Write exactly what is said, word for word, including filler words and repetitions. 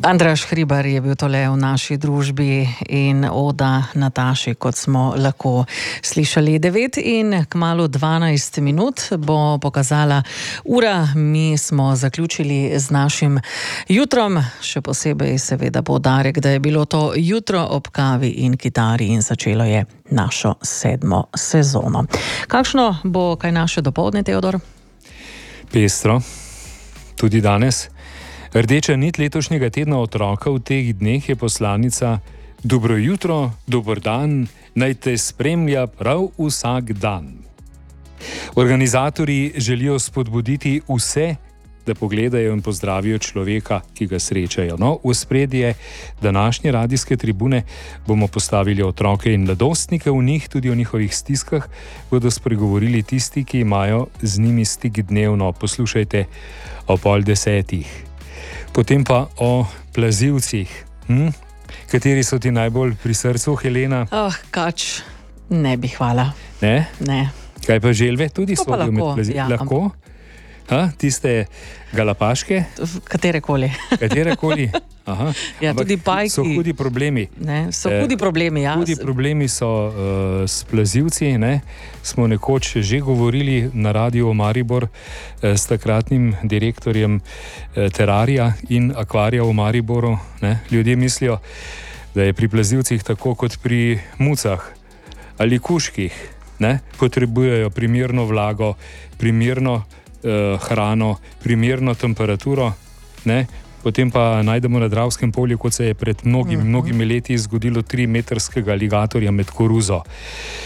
Andraž Hribar je bil tole v naši družbi in oda Nataši, kot smo lahko slišali. devet in kmalu dvanajst minut bo pokazala ura. Mi smo zaključili z našim jutrom, še posebej seveda poudarek, da je bilo to jutro ob kavi in kitari in začelo je našo sedmo sezono. Kakšno bo kaj naše dopoldne, Teodor? Pestro, tudi danes. Rdeča nit letošnjega tedna otroka v teh dneh je poslanica: dobro jutro, dober dan, naj te spremlja prav vsak dan. Organizatorji želijo spodbuditi vse, da pogledajo in pozdravijo človeka, ki ga srečajo. No, v ospredje današnje radijske tribune bomo postavili otroke in mladostnike, v njih tudi o njihovih stiskah bodo spregovorili tisti, ki imajo z njimi stik dnevno. Poslušajte o pol desetih. Potem pa o plazilcih. Hm? Kateri so ti najbolj pri srcu, Helena? Oh, kač, ne bi, hvala. Ne? Ne. Kaj pa želve? Tudi To pa sodijo med lahko, plazilci? ja, Lahko? Ha? Tiste galapaške? Katerekoli. Katerekoli? Aha. Ja, Ampak tudi pajki. So hudi problemi. Ne, so Eh, hudi problemi, ja. Hudi problemi so uh, s plazilci. Ne? Smo nekoč že govorili na radiju Maribor eh, s takratnim direktorjem eh, Terarija in akvarija v Mariboru. Ne? Ljudje mislijo, da je pri plazilcih tako kot pri mucah ali kužkih. Ne? Potrebujejo primerno vlago, primerno eh, hrano, primerno temperaturo. Ne? Potem pa najdemo na Dravskem polju, kot se je pred mnogimi, mnogimi leti zgodilo, tri metrskega aligatorja med koruzo.